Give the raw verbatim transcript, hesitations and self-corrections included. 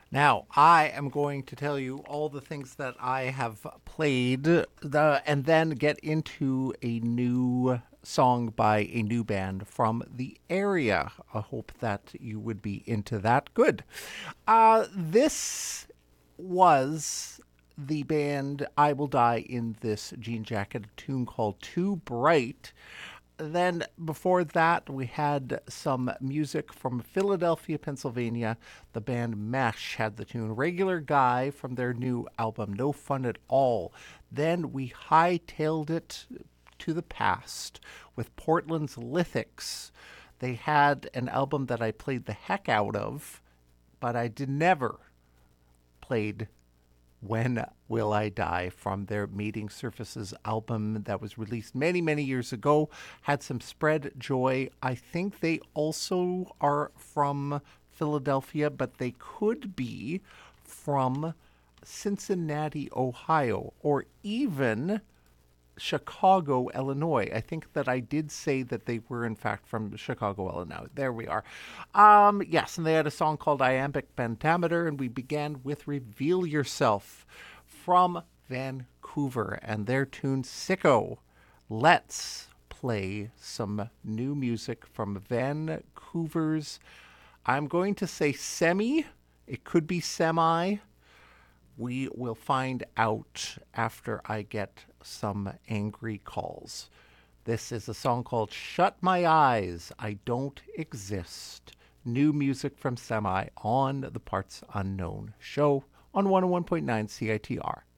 Now, I am going to tell you all the things that I have played the, and then get into a new song by a new band from the area. I hope that you would be into that. Good. Uh, this was the band I Will Die in This Jean Jacket, a tune called Too Bright. Then before that, we had some music from Philadelphia, Pennsylvania. The band Mesh had the tune Regular Guy from their new album No Fun at All. Then we hightailed it to the past with Portland's Lithics. They had an album that I played the heck out of, but I did never played When Will I Die from their Meeting Surfaces album that was released many, many years ago. Had some Spread Joy. I think they also are from Philadelphia, but they could be from Cincinnati, Ohio, or even Chicago, Illinois. I think that I did say that they were, in fact, from Chicago, Illinois. There we are. Um, yes, and they had a song called Iambic Pentameter, and we began with Reveal Yourself from Vancouver and their tune Sicko. Let's play some new music from Vancouver's. I'm going to say semi. It could be semi. We will find out after I get some angry calls. This is a song called Shut My Eyes, I Don't Exist. New music from Semi on the Parts Unknown show on one oh one point nine C I T R.